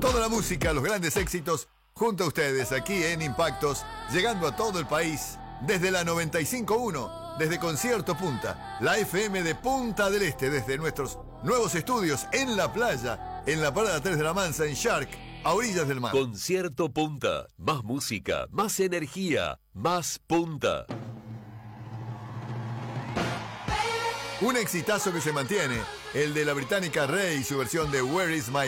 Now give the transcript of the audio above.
Toda la música, los grandes éxitos, junto a ustedes aquí en Impactos, llegando a todo el país, desde la 95.1, desde Concierto Punta, la FM de Punta del Este, desde nuestros nuevos estudios en la playa, en la parada 3 de la Mansa, en Shark, a orillas del mar. Concierto Punta, más música, más energía, más punta. Un exitazo que se mantiene, el de la británica Rey y su versión de Where Is My